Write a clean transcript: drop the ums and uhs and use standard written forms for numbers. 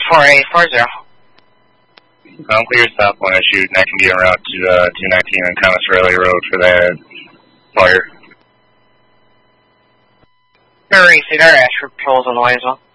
4840. Clear stop on a shoot, and I can be en route to 219 on Connesaurelli Road for that fire. Hurry, see their Ashford patrols on the way as well.